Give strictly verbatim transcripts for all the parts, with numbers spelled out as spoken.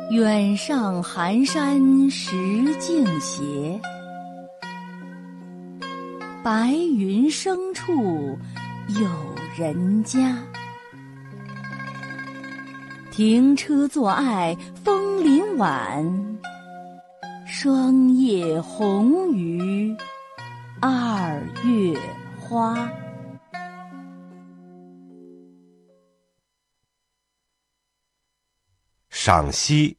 远上寒山石径斜，白云深处有人家。停车坐爱枫林晚，霜叶红于二月花。 赏析。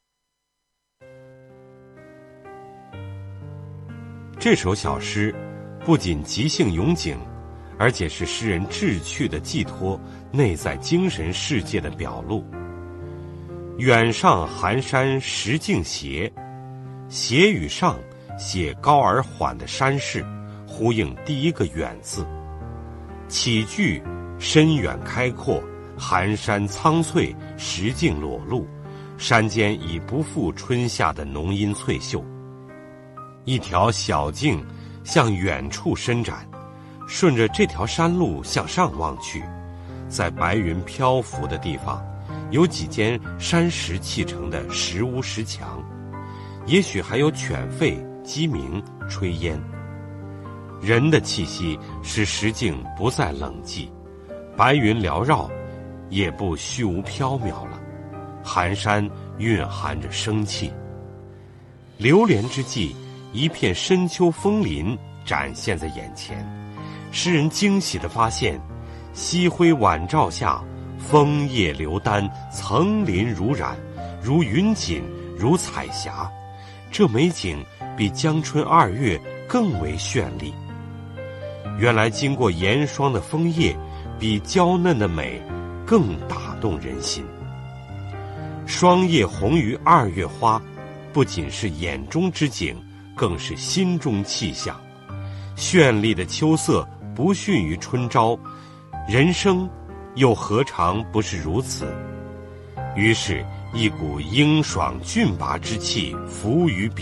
这首小诗不仅即兴咏景，而且是诗人志趣的寄托，内在精神世界的表露。远上寒山石径斜，斜与上写高而缓的山势，呼应第一个远字。起句深远开阔，寒山苍翠，石径裸露，山间已不复春夏的浓荫翠秀。一条小径向远处伸展，顺着这条山路向上望去，在白云漂浮的地方，有几间山石砌成的石屋石墙，也许还有犬吠、鸡鸣、炊烟。人的气息使石径不再冷寂，白云缭绕，也不虚无缥缈了。寒山蕴含着生气。流连之际，一片深秋枫林展现在眼前，诗人惊喜地发现，夕晖晚照下，枫叶流丹，层林如染，如云锦，如彩霞。这美景比江春二月更为绚丽。原来经过严霜的枫叶，比娇嫩的美更打动人心。霜叶红于二月花，不仅是眼中之景，更是心中气象。绚丽的秋色不逊于春朝，人生又何尝不是如此？于是一股英爽峻拔之气浮于